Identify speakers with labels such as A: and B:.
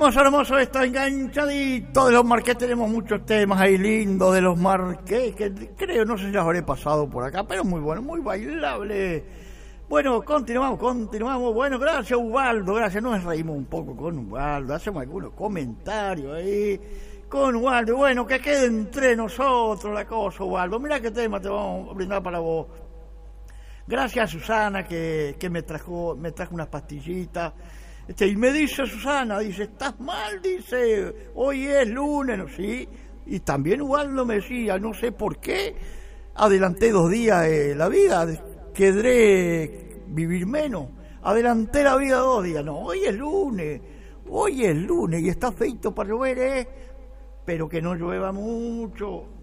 A: Hermoso, hermoso, está enganchadito de los Marqués. Tenemos muchos temas ahí lindos de los Marqués, que creo, no sé si los habré pasado por acá, pero muy bueno, muy bailable. Bueno, continuamos. Bueno, gracias Ubaldo, gracias. Nos reímos un poco con Ubaldo, hacemos algunos comentarios ahí con Ubaldo. Bueno, que quede entre nosotros la cosa, Ubaldo. Mira qué tema te vamos a brindar para vos. Gracias a Susana que me trajo unas pastillitas. Y me dice Susana, dice, ¿estás mal? Dice, hoy es lunes, ¿no? Sí. Y también Ubaldo me decía, no sé por qué, adelanté 2 días la vida, querré vivir menos. Adelanté la vida 2 días. No, hoy es lunes y está feito para llover, pero que no llueva mucho.